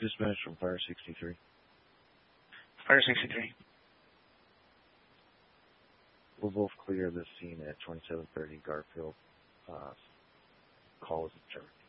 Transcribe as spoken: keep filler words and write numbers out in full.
Dispatch from Fire sixty-three. Fire sixty-three. We're both clear of this scene at twenty-seven thirty Garfield. Uh, call is adjourned.